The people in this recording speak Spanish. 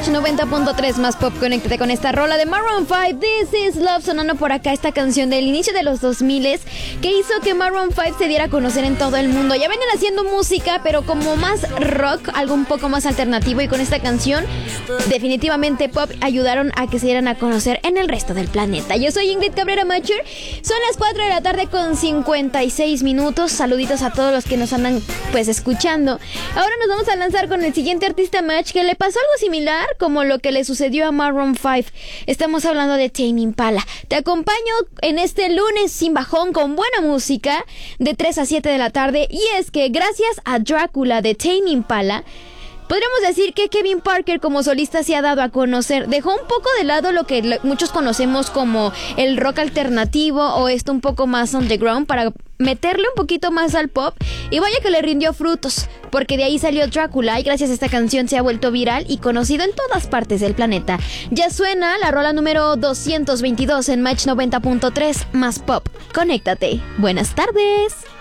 Match 90.3 más pop. Conéctate con esta rola de Maroon 5, This Is Love, sonando por acá, esta canción del inicio de los 2000 que hizo que Maroon 5 se diera a conocer en todo el mundo. Ya venían haciendo música, pero como más rock, algo un poco más alternativo, y con esta canción definitivamente pop ayudaron a que se dieran a conocer en el resto del planeta. Yo soy Ingrid Cabrera Macher, son las 4 de la tarde con 56 minutos. Saluditos a todos los que nos andan pues escuchando. Ahora nos vamos a lanzar con el siguiente artista Match, que le pasó algo similar como lo que le sucedió a Maroon 5. Estamos hablando de Tame Impala. Te acompaño en este lunes sin bajón con buena música de 3 a 7 de la tarde, y es que gracias a Drácula de Tame Impala, podríamos decir que Kevin Parker como solista se ha dado a conocer. Dejó un poco de lado lo que muchos conocemos como el rock alternativo o esto un poco más underground para meterle un poquito más al pop, y vaya que le rindió frutos, porque de ahí salió Drácula, y gracias a esta canción se ha vuelto viral y conocido en todas partes del planeta. Ya suena la rola número 222 en Match 90.3 más pop. Conéctate. Buenas tardes.